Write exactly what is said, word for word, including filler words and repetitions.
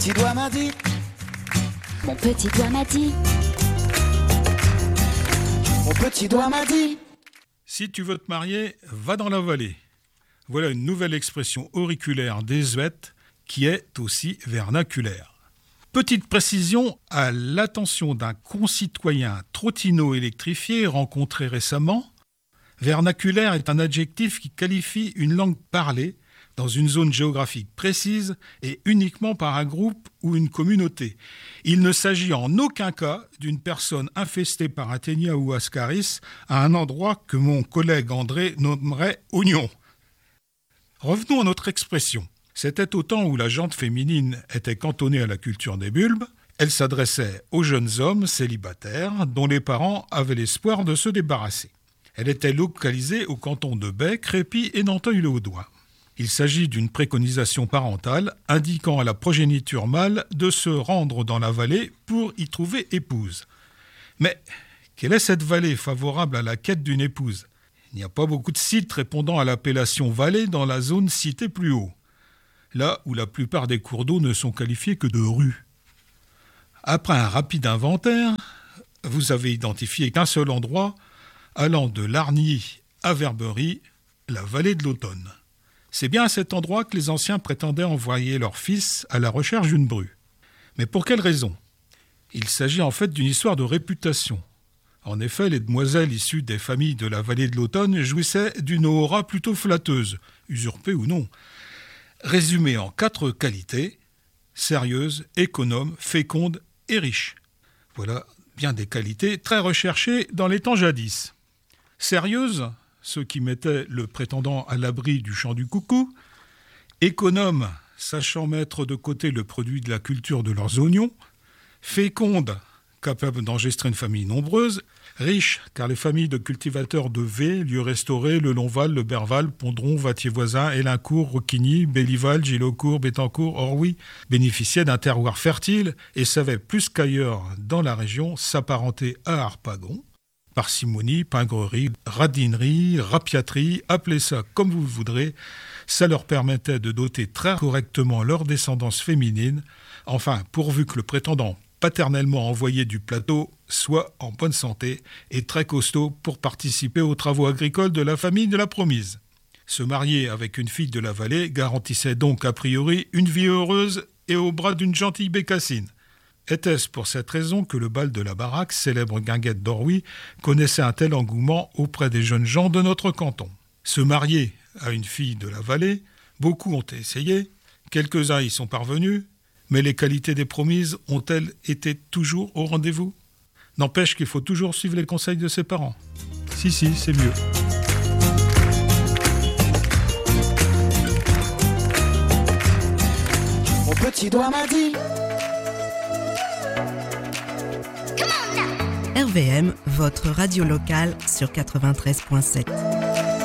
petit doigt m'a dit. Mon petit doigt m'a dit. Mon petit doigt m'a dit. Si tu veux te marier, va dans la vallée. Voilà une nouvelle expression auriculaire désuète qui est aussi vernaculaire. Petite précision à l'attention d'un concitoyen trottino électrifié rencontré récemment. Vernaculaire est un adjectif qui qualifie une langue parlée dans une zone géographique précise et uniquement par un groupe ou une communauté. Il ne s'agit en aucun cas d'une personne infestée par un ténia ou ascaris à un endroit que mon collègue André nommerait oignon. Revenons à notre expression. C'était au temps où la jante féminine était cantonnée à la culture des bulbes. Elle s'adressait aux jeunes hommes célibataires dont les parents avaient l'espoir de se débarrasser. Elle était localisée au canton de Bec, Crépy et Nanteuil-le-Haudouin. Il s'agit d'une préconisation parentale indiquant à la progéniture mâle de se rendre dans la vallée pour y trouver épouse. Mais quelle est cette vallée favorable à la quête d'une épouse ? Il n'y a pas beaucoup de sites répondant à l'appellation vallée dans la zone citée plus haut, là où la plupart des cours d'eau ne sont qualifiés que de rues. Après un rapide inventaire, vous avez identifié qu'un seul endroit, allant de Largny à Verberie, la vallée de l'Automne. C'est bien à cet endroit que les anciens prétendaient envoyer leur fils à la recherche d'une bru. Mais pour quelle raison ? Il s'agit en fait d'une histoire de réputation. En effet, les demoiselles issues des familles de la vallée de l'Automne jouissaient d'une aura plutôt flatteuse, usurpée ou non, résumée en quatre qualités, sérieuse, économe, féconde et riche. Voilà bien des qualités très recherchées dans les temps jadis. Sérieuse, ceux qui mettaient le prétendant à l'abri du chant du coucou, économe, sachant mettre de côté le produit de la culture de leurs oignons, féconde, capable d'engendrer une famille nombreuse, riche, car les familles de cultivateurs de V, lieux restaurés, le Longval, le Berval, Pondron, Vattier-Voisin, Élincourt, Roquigny, Bellival, Gilaucourt, Bétancourt, Orwy, bénéficiaient d'un terroir fertile et savaient plus qu'ailleurs dans la région s'apparenter à Harpagon. Parcimonie, pingrerie, radinerie, rapiaterie, appelez ça comme vous le voudrez, ça leur permettait de doter très correctement leur descendance féminine, enfin pourvu que le prétendant paternellement envoyé du plateau soit en bonne santé et très costaud pour participer aux travaux agricoles de la famille de la promise. Se marier avec une fille de la vallée garantissait donc a priori une vie heureuse et au bras d'une gentille bécassine. Était-ce pour cette raison que le bal de la baraque, célèbre guinguette d'Orwy, connaissait un tel engouement auprès des jeunes gens de notre canton ? Se marier à une fille de la vallée, beaucoup ont essayé, quelques-uns y sont parvenus, mais les qualités des promises ont-elles été toujours au rendez-vous ? N'empêche qu'il faut toujours suivre les conseils de ses parents. Si, si, c'est mieux. Mon petit doigt m'a dit. R V M, votre radio locale sur quatre-vingt-treize virgule sept.